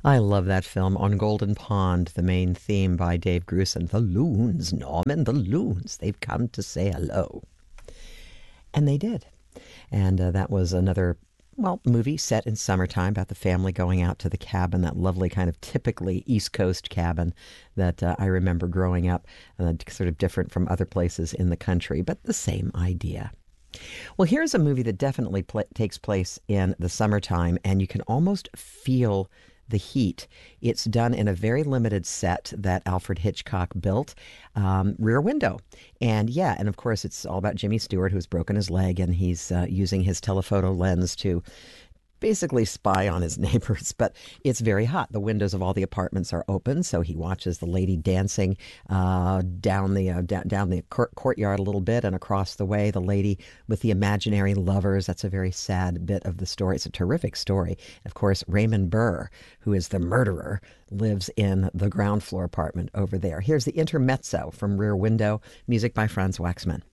I love that film. On Golden Pond, the main theme by Dave Grusin. The loons, Norman, the loons. They've come to say hello. And they did. And that was another, well, movie set in summertime about the family going out to the cabin, that lovely kind of typically East Coast cabin that I remember growing up, sort of different from other places in the country, but the same idea. Well, here's a movie that definitely takes place in the summertime, and you can almost feel the heat. It's done in a very limited set that Alfred Hitchcock built, Rear Window. And yeah, and of course, it's all about Jimmy Stewart, who's broken his leg, and he's using his telephoto lens to basically spy on his neighbors. But it's very hot. The windows of all the apartments are open, so he watches the lady dancing down the courtyard a little bit, and across the way, the lady with the imaginary lovers. That's a very sad bit of the story. It's a terrific story. Of course, Raymond Burr, who is the murderer, lives in the ground floor apartment over there. Here's the intermezzo from Rear Window, music by Franz Waxman.